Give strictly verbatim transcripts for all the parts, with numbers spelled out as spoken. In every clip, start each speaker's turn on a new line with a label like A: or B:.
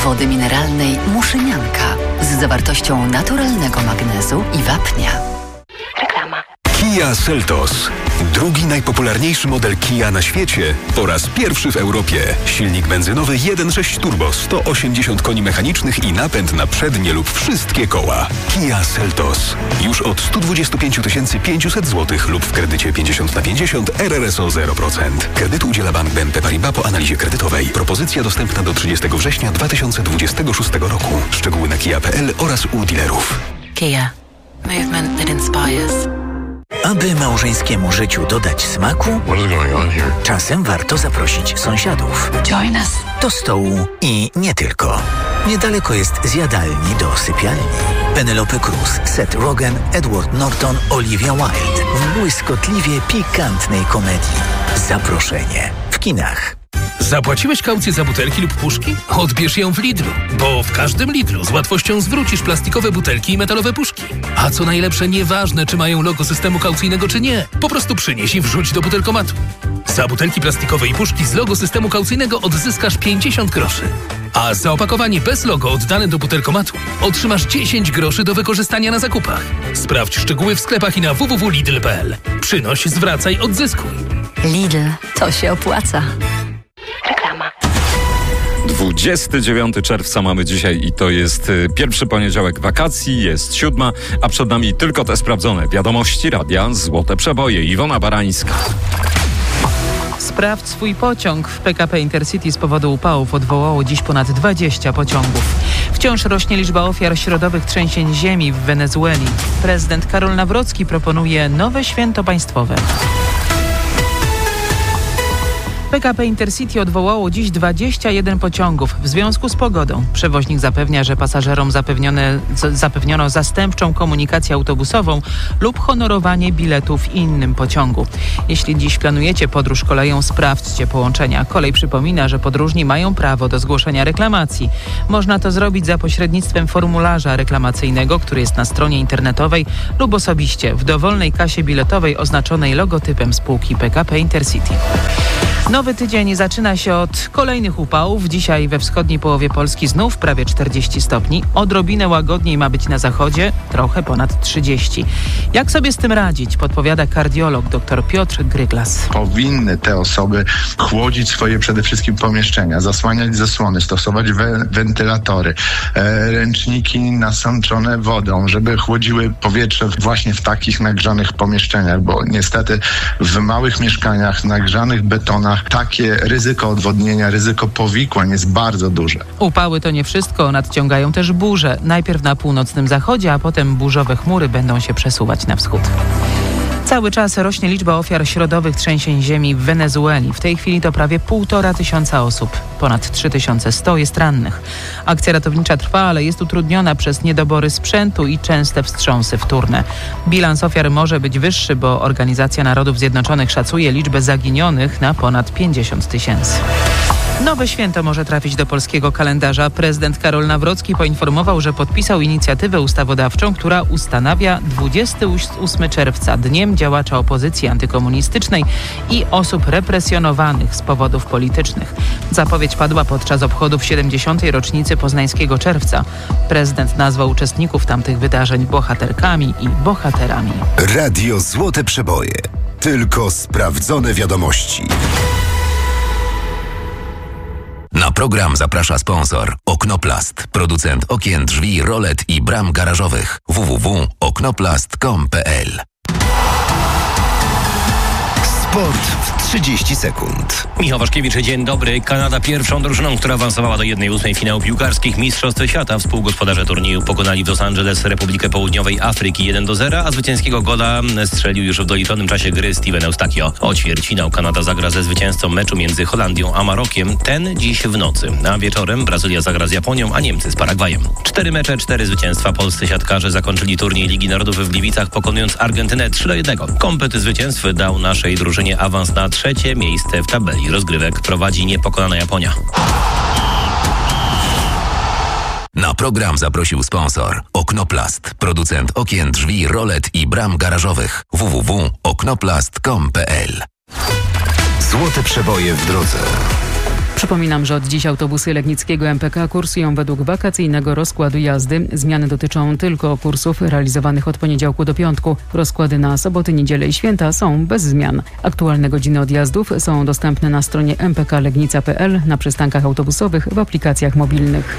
A: wody mineralnej Muszynianka z zawartością naturalnego magnezu i wapnia.
B: Reklama.
C: Kia Seltos. Drugi najpopularniejszy model Kia na świecie po raz pierwszy w Europie. Silnik benzynowy jeden przecinek sześć turbo, sto osiemdziesiąt koni mechanicznych i napęd na przednie lub wszystkie koła. Kia Seltos. Już od sto dwadzieścia pięć tysięcy pięćset złotych lub w kredycie pięćdziesiąt na pięćdziesiąt R R S O zero procent. Kredytu udziela Bank B N P Paribas po analizie kredytowej. Propozycja dostępna do trzydziestego września dwa tysiące dwudziestego szóstego roku. Szczegóły na kia kropka p l oraz u dealerów.
D: Kia. Movement that inspires.
E: Aby małżeńskiemu życiu dodać smaku, czasem warto zaprosić sąsiadów.
D: Join us.
E: Do stołu i nie tylko. Niedaleko jest zjadalni do sypialni. Penelope Cruz, Seth Rogen, Edward Norton, Olivia Wilde w błyskotliwie pikantnej komedii. Zaproszenie w kinach.
F: Zapłaciłeś kaucję za butelki lub puszki? Odbierz ją w Lidlu, bo w każdym Lidlu z łatwością zwrócisz plastikowe butelki i metalowe puszki. A co najlepsze, nieważne czy mają logo systemu kaucyjnego czy nie, po prostu przynieś i wrzuć do butelkomatu. Za butelki plastikowe i puszki z logo systemu kaucyjnego odzyskasz pięćdziesiąt groszy. A za opakowanie bez logo oddane do butelkomatu otrzymasz dziesięć groszy do wykorzystania na zakupach. Sprawdź szczegóły w sklepach i na w w w kropka lidl kropka p l. Przynoś, zwracaj, odzyskuj.
A: Lidl, to się opłaca.
B: Reklama.
G: dwudziestego dziewiątego czerwca mamy dzisiaj i to jest pierwszy poniedziałek wakacji, jest siódma, a przed nami tylko te sprawdzone wiadomości radia Złote Przeboje. Iwona Barańska.
H: Sprawdź swój pociąg. W P K P Intercity z powodu upałów odwołało dziś ponad dwadzieścia pociągów. Wciąż rośnie liczba ofiar środowych trzęsień ziemi w Wenezueli. Prezydent Karol Nawrocki proponuje nowe święto państwowe. P K P Intercity odwołało dziś dwadzieścia jeden pociągów w związku z pogodą. Przewoźnik zapewnia, że pasażerom zapewnione, zapewniono zastępczą komunikację autobusową lub honorowanie biletu w innym pociągu. Jeśli dziś planujecie podróż koleją, sprawdźcie połączenia. Kolej przypomina, że podróżni mają prawo do zgłoszenia reklamacji. Można to zrobić za pośrednictwem formularza reklamacyjnego, który jest na stronie internetowej lub osobiście w dowolnej kasie biletowej oznaczonej logotypem spółki P K P Intercity. Nowy tydzień zaczyna się od kolejnych upałów. Dzisiaj we wschodniej połowie Polski znów prawie czterdzieści stopni. Odrobinę łagodniej ma być na zachodzie, trochę ponad trzydzieści. Jak sobie z tym radzić? Podpowiada kardiolog dr Piotr Gryglas.
I: Powinny te osoby chłodzić swoje przede wszystkim pomieszczenia, zasłaniać zasłony, stosować we- wentylatory, e, ręczniki nasączone wodą, żeby chłodziły powietrze właśnie w takich nagrzanych pomieszczeniach, bo niestety w małych mieszkaniach, nagrzanych betonach takie ryzyko odwodnienia, ryzyko powikłań jest bardzo duże.
H: Upały to nie wszystko, nadciągają też burze. Najpierw na północnym zachodzie, a potem burzowe chmury będą się przesuwać na wschód. Cały czas rośnie liczba ofiar środowych trzęsień ziemi w Wenezueli. W tej chwili to prawie półtora tysiąca osób. Ponad trzy tysiące sto jest rannych. Akcja ratownicza trwa, ale jest utrudniona przez niedobory sprzętu i częste wstrząsy wtórne. Bilans ofiar może być wyższy, bo Organizacja Narodów Zjednoczonych szacuje liczbę zaginionych na ponad pięćdziesiąt tysięcy. Nowe święto może trafić do polskiego kalendarza. Prezydent Karol Nawrocki poinformował, że podpisał inicjatywę ustawodawczą, która ustanawia dwudziestego ósmego czerwca Dniem Działacza Opozycji Antykomunistycznej i osób represjonowanych z powodów politycznych. Zapowiedź padła podczas obchodów siedemdziesiątej rocznicy Poznańskiego Czerwca. Prezydent nazwał uczestników tamtych wydarzeń bohaterkami i bohaterami.
C: Radio Złote Przeboje. Tylko sprawdzone wiadomości. Na program zaprasza sponsor Oknoplast, producent okien, drzwi, rolet i bram garażowych. w w w kropka oknoplast kropka com kropka p l. Sport w trzydzieści sekund.
J: Michał Waszkiewicz, dzień dobry. Kanada pierwszą drużyną, która awansowała do jednej ósmej finału piłkarskich Mistrzostw Świata. Współgospodarze turnieju pokonali w Los Angeles Republikę Południowej Afryki jeden do zera, a zwycięskiego gola strzelił już w doliczonym czasie gry Steven Eustachio. O ćwierćfinał Kanada zagra ze zwycięzcą meczu między Holandią a Marokiem. Ten dziś w nocy. A wieczorem Brazylia zagra z Japonią, a Niemcy z Paragwajem. Cztery mecze, cztery zwycięstwa. Polscy siatkarze zakończyli turniej Ligi Narodów w Gliwicach, pokonując Argentynę trzy do jednego. Komplet zwycięstw dał naszej drużynie awans na trzecie miejsce w tabeli rozgrywek. Prowadzi niepokonana Japonia.
C: Na program zaprosił sponsor Oknoplast, producent okien, drzwi, rolet i bram garażowych. w w w kropka oknoplast kropka com kropka p l. Złote Przeboje w drodze.
H: Przypominam, że od dziś autobusy Legnickiego M P K kursują według wakacyjnego rozkładu jazdy. Zmiany dotyczą tylko kursów realizowanych od poniedziałku do piątku. Rozkłady na soboty, niedzielę i święta są bez zmian. Aktualne godziny odjazdów są dostępne na stronie m p k legnica kropka p l, na przystankach autobusowych, w aplikacjach mobilnych.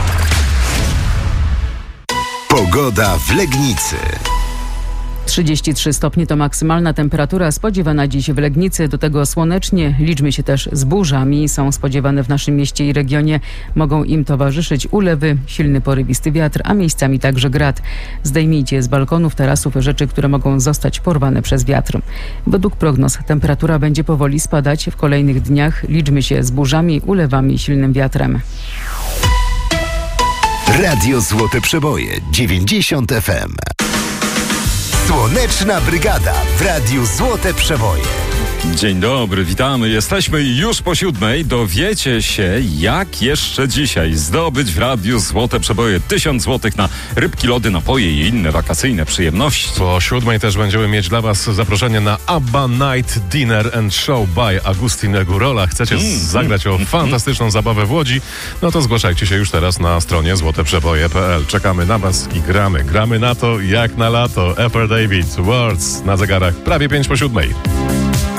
K: Pogoda w Legnicy.
H: trzydzieści trzy stopnie to maksymalna temperatura spodziewana dziś w Legnicy. Do tego słonecznie. Liczmy się też z burzami. Są spodziewane w naszym mieście i regionie. Mogą im towarzyszyć ulewy, silny porywisty wiatr, a miejscami także grad. Zdejmijcie z balkonów, tarasów rzeczy, które mogą zostać porwane przez wiatr. Według prognoz temperatura będzie powoli spadać. W kolejnych dniach liczmy się z burzami, ulewami i silnym wiatrem.
K: Radio Złote Przeboje dziewięćdziesiąt F M. Słoneczna Brygada w Radiu Złote Przeboje.
G: Dzień dobry, witamy. Jesteśmy już po siódmej. Dowiecie się, jak jeszcze dzisiaj zdobyć w Radiu Złote Przeboje tysiąc złotych na rybki, lody, napoje i inne wakacyjne przyjemności.
L: Po siódmej też będziemy mieć dla was zaproszenie na ABBA Night Dinner and Show by Agustin Gurola. Chcecie mm, zagrać mm, o fantastyczną mm. zabawę w Łodzi? No to zgłaszajcie się już teraz na stronie złote przeboje kropka p l. Czekamy na was i gramy. Gramy na to jak na lato. Epper David, Words na zegarach prawie pięć po siódmej.